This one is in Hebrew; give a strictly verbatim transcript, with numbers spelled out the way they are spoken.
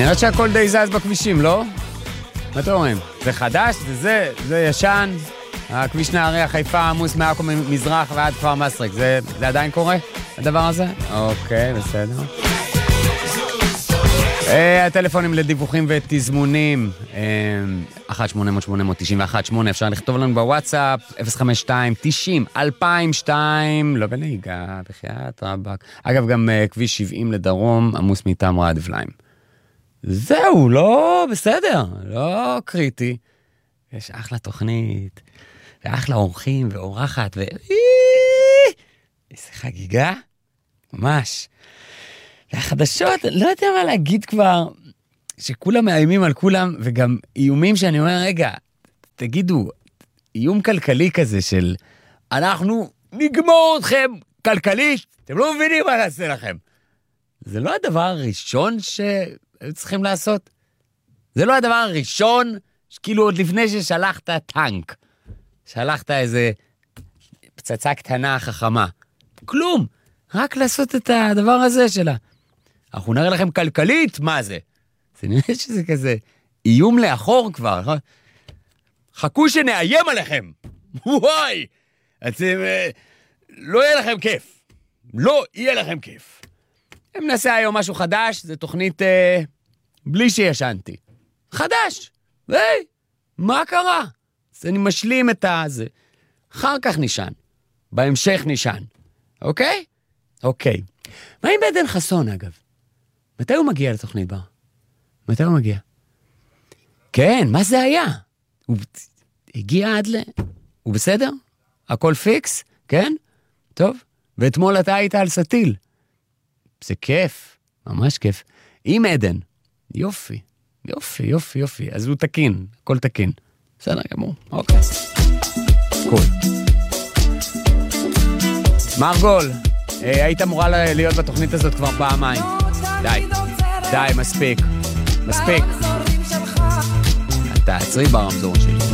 נראה שהכל די זז בכבישים, לא? מה אתם אומרים? זה חדש? זה זה? זה ישן? הכביש נהריה, חיפה, עמוס מעכו מזרח ועד כפר מסריק. זה, זה עדיין קורה? הדבר הזה? אוקיי, בסדר. הטלפונים לדיווחים ותזמונים, אחת שמונה שמונה תשע אחת שמונה, אפשר לכתוב לנו בוואטסאפ, אפס חמש שתיים תשעים אלפיים ושתיים, לא בנהיגה, בחיית רבק. אגב, גם כביש שבעים לדרום, עמוס מטעם רעד וליים. זהו, לא בסדר, לא קריטי. יש אחלה תוכנית, ואחלה אורחים ואורחת, ו... איזה חגיגה, ממש. והחדשות, לא יודע מה להגיד כבר, שכולם מאיימים על כולם, וגם איומים שאני אומר, רגע, תגידו, איום כלכלי כזה של, אנחנו נגמור אתכם כלכלית, אתם לא מבינים מה נעשה לכם. זה לא הדבר הראשון שהיו צריכים לעשות? זה לא הדבר הראשון, שכאילו עוד לפני ששלחת טנק, שלחת איזה פצצה קטנה חכמה. כלום, רק לעשות את הדבר הזה שלה. אנחנו נראה לכם כלכלית, מה זה? זה נראה שזה כזה איום לאחור כבר. חכו שנאיים עליכם. וואי, אתם, לא יהיה לכם כיף. לא יהיה לכם כיף. אם נעשה היום משהו חדש, זה תוכנית אה, בלי שישנתי. חדש. היי, מה קרה? אז אני משלים את הזה. אחר כך נשן. בהמשך נשן. אוקיי? אוקיי. מה עם עדן חסון, אגב? מתי הוא מגיע לתוכנית בר? מתי הוא מגיע? כן, מה זה היה? הוא הגיע עד ל... הוא בסדר? הכל פיקס? כן? טוב. ואתמול אתה היית על סטיל. זה כיף. ממש כיף. עם עדן. יופי. יופי, יופי, יופי. אז הוא תקין. הכל תקין. בסדר גמור. אוקיי. קול. מרגול. היית אמורה להיות בתוכנית הזאת כבר פעמיים. די, די, מספיק, מספיק. תעצרי ברמזור שלי.